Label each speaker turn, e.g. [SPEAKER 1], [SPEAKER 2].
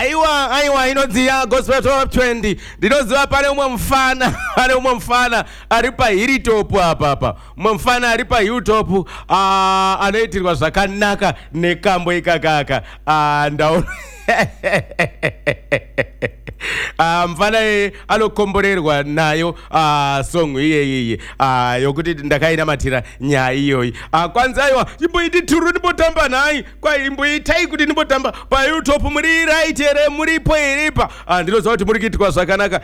[SPEAKER 1] Aiwa inodziya gospel top 20. Ndinoziva pane umwe mfana ari pa Hilltop apa. Umwe mfana ari pa Hilltop anoitirwa zvakanaka nekambo ikakaka. Ndaona mfana anokomborerwa nayo song iye yokuti ndakainamatira nyaya iyoyi. Kwanza aiwa imboiti turu ndibotamba nayi imboitai kuti ndibotamba pa Hilltop muri right here muripo here pa ndinoziva kuti muri kuitwa zvakanaka.